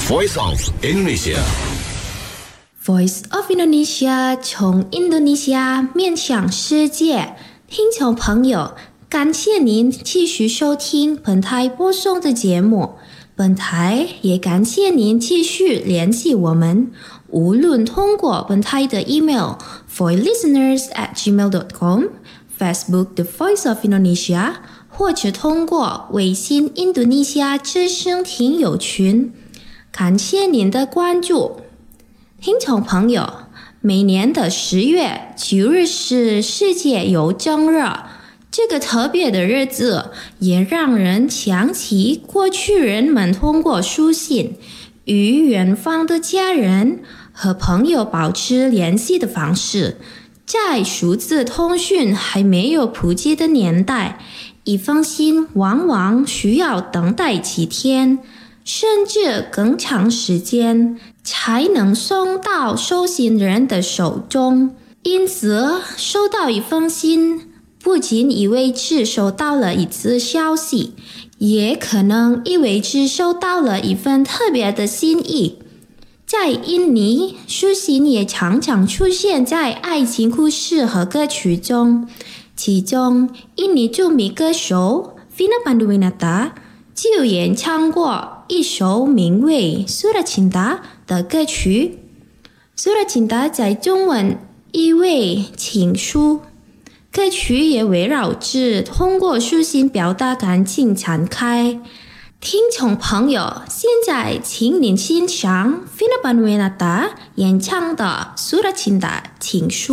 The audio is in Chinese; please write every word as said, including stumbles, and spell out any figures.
Voice of Indonesia Voice of Indonesia 从印度尼西亚面向世界，听众朋友，感谢您继续收听本台播送的节目。本台也感谢您继续联系我们，无论通过本台的 email voicelisteners at gmail dot com、Facebook The Voice of Indonesia， 或者通过微信印度尼西亚之声听友群。感谢您的关注。听众朋友，每年的十月九日是世界邮政日，这个特别的日子也让人想起过去人们通过书信与远方的家人和朋友保持联系的方式。在数字通讯还没有普及的年代，一封信往往需要等待几天，甚至更长时间才能送到收信人的手中。因此，收到一封信不仅意味着收到了一则消息，也可能意味着收到了一份特别的心意。在印尼，书信也常常出现在爱情故事和歌曲中，其中印尼著名歌手 Vina Panduwinata 就演唱过一首名为《Surat Cinta》的歌曲。Surat Cinta 在中文意为情书，歌曲也围绕着通过书信表达感情展开。听众朋友，现在请您欣赏 Vina Panduwinata 演唱的《Surat Cinta》情书。